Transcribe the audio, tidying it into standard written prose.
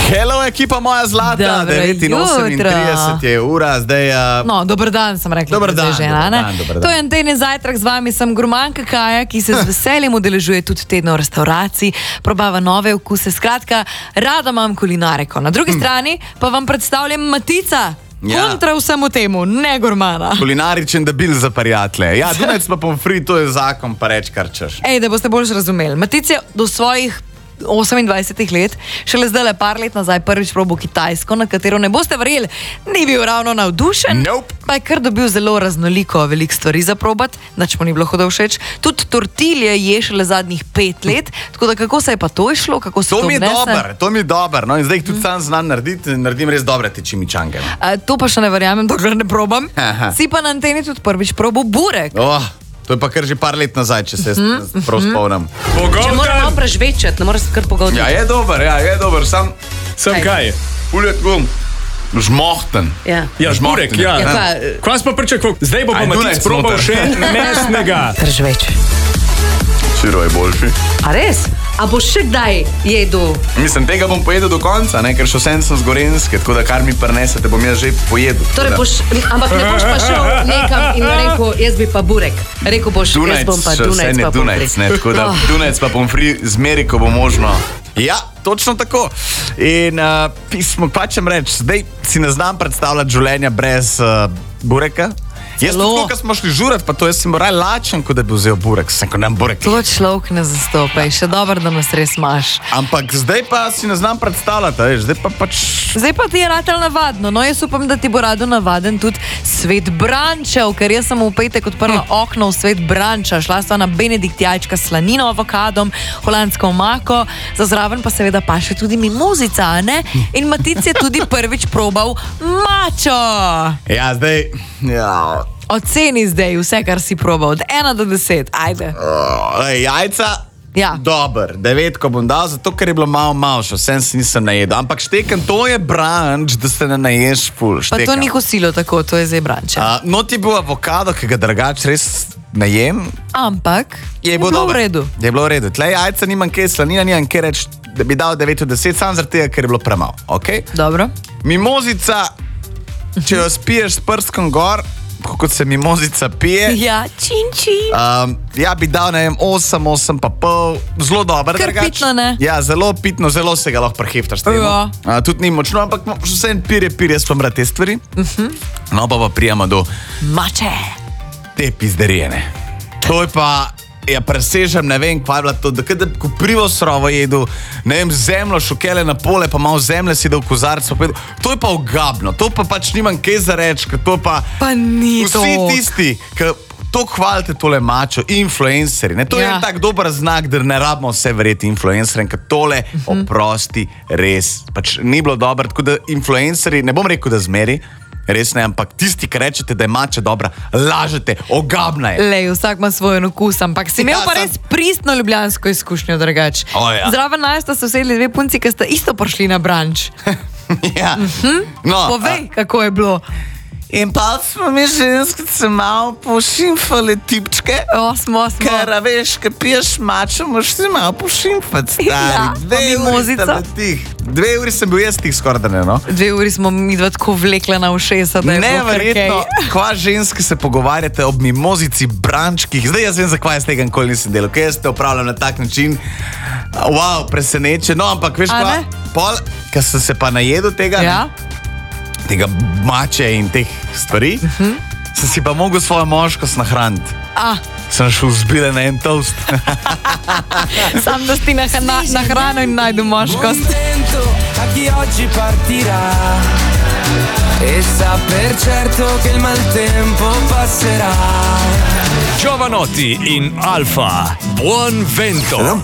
Hello, ekipa moja zlata, 9:38 je ura, zdaj... No, dober dan, sem rekla. Dober dan, To je Antene zajtrk, z vami sem gurmanka Kaja, ki se z veseljem udeležuje tudi tedno v restauraciji, probava nove okuse, skratka, rada imam kulinariko. Na drugi strani pa vam predstavljam Matica. Kontra vsemu temu, ne gurmana. Kulinaričen debil za prijatelje. Ja, Dunajec pa pomfri, to je zakon, pa reč kar češ. Da boste bolj razumeli. Matic je do svojih 28 let, šele zdaj par let nazaj prvič probal Kitajsko, na katero ne boste verjeli, ni bil ravno navdušen, pa je kar dobil zelo raznoliko, veliko stvari za probat, nič mu ni bilo hudo všeč. Tudi tortilje je šele zadnjih 5 let, tako da kako se je pa to išlo, kako se to obnese? To mi je dober, no in zdaj jih tudi sam znam narediti, naredim res dobre te čimičange. To pa še ne verjamem, dokler ne probam. Si pa na Anteni tudi prvič probal burek. To je pa kar že par let nazaj, če se prav spomnim. Če moram malo prežvečati, ne moraš kar pogovati. Ja, je dober, sam kaj? Uljet gum. Žmohten. Ja, žmorek, ja. Kva si pa pričakval? Zdaj bo pa Matic probal še mesnega. Prežveč. Siro je boljši. A res? A boš še kdaj jedel? Mislim, tega bom pojedel do konca, ker še vsem sem z Gorenjske, tako da kar mi prinesete, bom jaz že pojedel. Torej ampak ne boš pa šel nekam in rekel, jaz bi pa burek. Rekel boš, jaz bom pa Dunajec pa pomfri. Tako da Dunajec pa pomfri zmeri, ko bo možno. Ja, točno tako. In pismo, pa čem reč, zdaj si ne znam predstavljati življenja brez bureka. Jaz tako, ko smo šli žurat, pa to jaz sem moraj lačen, ko da bi vzel burek. To človek ne zastopa in še dobro, da nas res imaš. Ampak zdaj pa si ne znam predstavljati, veš, zdaj pa pač... Zdaj pa ti je ratel navadno, no jaz upam, da ti bo rado navaden tudi svet brančev, ker jaz sem v petek odprla okno v svet branča, šla sva na Benedikt jajčka s slanino, avokadom, holandsko omako, za zraven pa seveda paše tudi mimozica, ne? In Matic je tudi prvič probal mačo. Ja, zdaj... Oceni zdaj vse, kar si probal, od 1 do 10, ajde. Jajca? Ja. Dober, 9 bom dal, zato ker je bilo malo še, vsem se nisem najedel. Ampak štekam, to je branč, da se ne naješ ful. Pa to ni kosilo tako, to je zdaj branče. No ti je bil avokado, ki ga drugač res najem. Ampak je bilo v redu. Je bilo v redu. Tle jajca nimam kaj, slanina nimam kaj reč, da bi dal 9 od 10, sam zaradi tega, ker je bilo premalo. Okay? Dobro. Mimozica, če jo spiješ s prskom gor, kot se mimozica pije. Ja, čin. Ja, bi dal, ne vem, 8 pa pol, zelo dober. Kar pitno, ne? Ja, zelo pitno, zelo se ga lahko preheftaš. Tudi ni močno, ampak vse en pir je spomra te stvari. No, pa prijemo do... Mače. Te pizderijene. To je pa... Ja, presežem, ne vem, kva je bila to, da kada koprivo srovo jedu, ne vem, zemljo šokele na pole, pa malo zemlje si da v kozarcu, to je pa ogabno, to pa pač nimam kaj za reč, ker to pa... Pa ni to. Vsi tisti, ki to hvalite tole mačo, influenceri, ne, to je en tak dober znak, da ne rabimo vse verjeti influencerem, ker tole oprosti res, pač ni bilo dobro, tako da influenceri, ne bom rekel, da zmeri, res ne, ampak tisti, ki rečete, da je mača dobra, lažete, ogabna je. Lej, vsak ima svoj okus, ampak si imel pa res pristno ljubljansko izkušnjo drugač. Zraven naj sta se usedli 2 punci, ki sta isto prišli na branč. Ja. Povej, kako je bilo. In pa smo mi ženske se malo pošimfali tipčke. Smo. Ker, veš, kad piješ mačo, moš si malo pošimfati, stari. Ja, pa mimozica. 2 uri sem bil jaz tih skordane, no. 2 uri smo mi dva tako vlekle na ušesa, da je bilo neverjetno, kva ženske se pogovarjate ob mimozici, brančkih. Zdaj jaz vem, za kva jaz tega nikoli nisem delal, kaj jaz te upravljam na tak način. Wow, preseneče. No, ampak veš kva, pol, kad sem se pa najedel tega, tega mače in teh stvari, sem si pa mogel svojo moškost nahraniti. Sem šel zbile na en toast. Sam da si na hrano in najdu moškost. A chi oggi partirà e sa per certo che il maltempo passerà. Giovanotti in Alfa, buon vento.